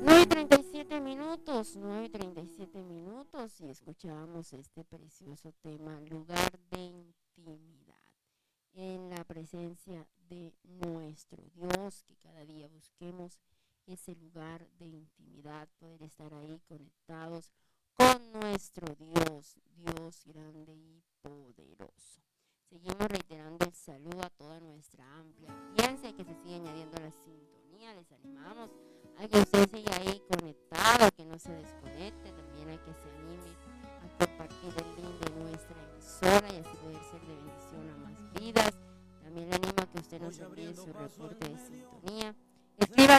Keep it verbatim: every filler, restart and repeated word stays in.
nueve y treinta y siete minutos, nueve y treinta y siete minutos y escuchábamos este precioso tema, lugar de intimidad, en la presencia de nuestro Dios, que cada día busquemos ese lugar de intimidad, poder estar ahí conectados con nuestro Dios, Dios grande y poderoso. Seguimos reiterando el saludo a toda nuestra amplia audiencia que se sigue añadiendo a la sintonía. Les animamos a que usted siga ahí conectado, que no se desconecte, también a que se anime a compartir el link de nuestra emisora y así poder ser de bendición a más vidas. También le animo a que usted nos envíe su reporte de sintonía. Escriba